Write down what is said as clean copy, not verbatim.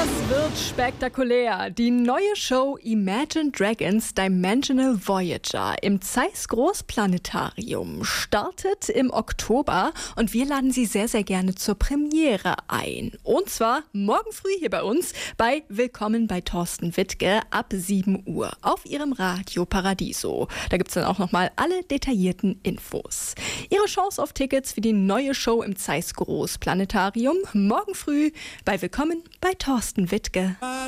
Das wird spektakulär. Die neue Show Imagine Dragons Dimensional Voyager im Zeiss Großplanetarium startet im Oktober und wir laden Sie sehr, sehr gerne zur Premiere ein. Und zwar morgen früh hier bei uns bei Willkommen bei Thorsten Wittke ab 7 Uhr auf Ihrem Radio Paradiso. Da gibt es dann auch nochmal alle detaillierten Infos. Ihre Chance auf Tickets für die neue Show im Zeiss Großplanetarium morgen früh bei Willkommen bei Thorsten Wittke.